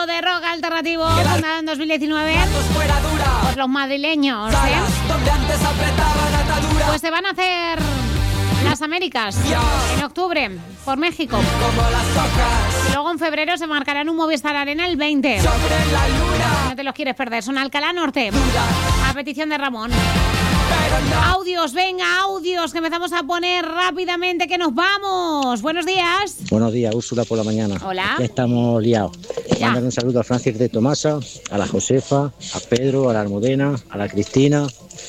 De rock alternativo, fundado en 2019 por los madrileños, Pues se van a hacer las Américas en octubre por México. Y luego en febrero se marcarán un Movistar Arena el 20. No te los quieres perder. Son Alcalá Norte, a petición de Ramón. Audios, venga, audios, que empezamos a poner rápidamente, que nos vamos. Buenos días. Buenos días, Úrsula, por la mañana. Hola. Ya estamos liados. Ya. Mándale un saludo a Francis de Tomasa, a la Josefa, a Pedro, a la Almudena, a la Cristina,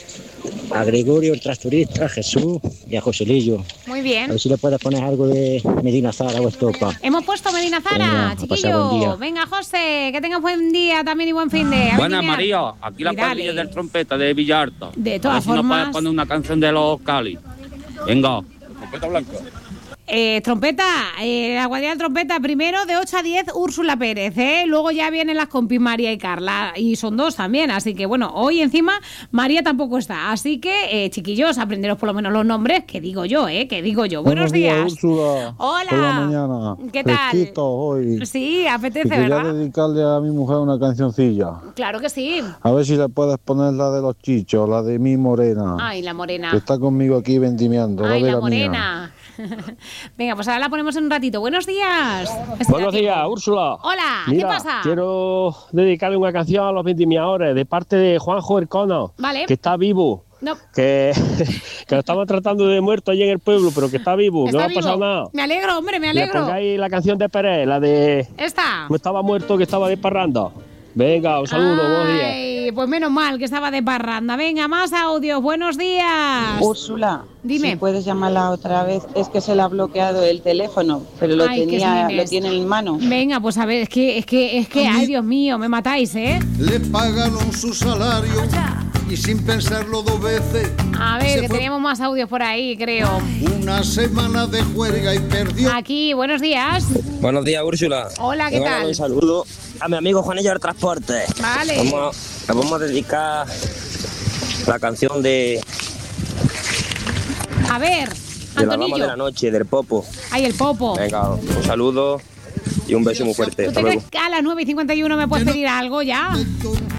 a Gregorio, el tractorista, a Jesús y a Joselillo. Muy A bien. ver si le puedes poner algo de Medina Zara o Estopa. Hemos puesto Medina Zara, Venga, a pasar buen chiquillo. día. Venga, José, que tengas buen día también y buen fin de. A Buenas, ver, María. Aquí la Y dale. cuadrilla del trompeta de Villarta. De A todas ver si nos formas- puedes poner una canción de los Cali. Venga. Trompeta blanca. Trompeta, la cuadrilla del trompeta, primero de 8 a 10, Úrsula Pérez, Luego ya vienen las compis María y Carla, y son dos también, así que bueno, hoy encima María tampoco está, así que chiquillos, aprenderos por lo menos los nombres, que digo yo, Buenos días. Úrsula. Hola. Por la mañana. ¿Qué tal? Fresquito hoy. Sí, Y apetece, quería ¿verdad? dedicarle a mi mujer una cancioncilla. Claro que sí. A ver si le puedes poner la de los chichos, la de mi morena. Ay, la Que morena. está conmigo aquí vendimiando. Ay, de la la mía. morena. Venga, pues ahora la ponemos en un ratito. Buenos días. Buenos días, Úrsula. Hola, Mira, ¿qué pasa? quiero dedicarle una canción a los vendimiadores de parte de Juanjo Ercono, Vale. que está vivo, No, que lo estaban tratando de muerto allí en el pueblo, pero que está vivo, que está no ha vivo. pasado nada. Me alegro, hombre, me Le alegro. pongáis la canción de Pérez, la de Esta. no estaba muerto, que estaba de parranda. Venga, un saludo, buenos días. Ay, pues menos mal que estaba de parranda. Venga, más audios. Buenos días. Úrsula, Dime. si puedes llamarla otra vez, es que se le ha bloqueado el teléfono, pero lo Ay, qué lo sines. tiene en mano. Venga, pues a ver, es que, ay, Dios mío, me matáis, Le pagaron su salario y sin pensarlo dos veces A ver, se que fue teníamos más audios por ahí, creo. una semana de juerga y perdió. Aquí, buenos días. Buenos días, Úrsula. Hola, ¿qué Vengo a dar tal? Un saludo a mi amigo Juanillo del Transporte. Vale. Le vamos a dedicar la canción de A ver, la dama de la Antonillo. noche, del Popo. Ay, el Popo. Venga, un saludo y un beso muy fuerte. ¿Tú Hasta te luego. crees que a las 9:51 me puedes pedir algo ya?